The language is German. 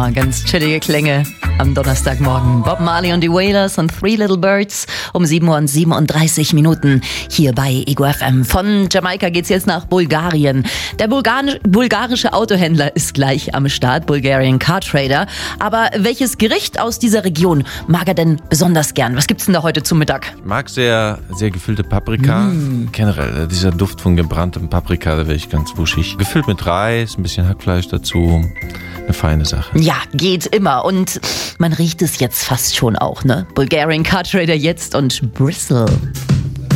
Ganz chillige Klänge am Donnerstagmorgen. Bob Marley und die Wailers und Three Little Birds um 7:37 Uhr hier bei Ego FM. Von Jamaika geht's jetzt nach Bulgarien. Der bulgarische Autohändler ist gleich am Start, Bulgarian Car Trader. Aber welches Gericht aus dieser Region mag er denn besonders gern? Was gibt's denn da heute zum Mittag? Ich mag sehr gefüllte Paprika. Generell, dieser Duft von gebranntem Paprika, da werde ich ganz wuschig. Gefüllt mit Reis, ein bisschen Hackfleisch dazu. Eine feine Sache. Ja, geht immer. Und man riecht es jetzt fast schon auch, ne? Bulgarian Car Trader jetzt und Bristol.